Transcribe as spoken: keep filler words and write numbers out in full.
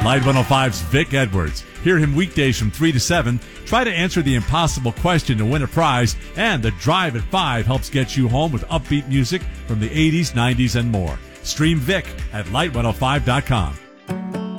Light one oh five's Vic Edwards. Hear him weekdays from three to seven. Try to answer the impossible question to win a prize. And The Drive at five helps get you home with upbeat music from the eighties, nineties, and more. Stream Vic at light one oh five dot com.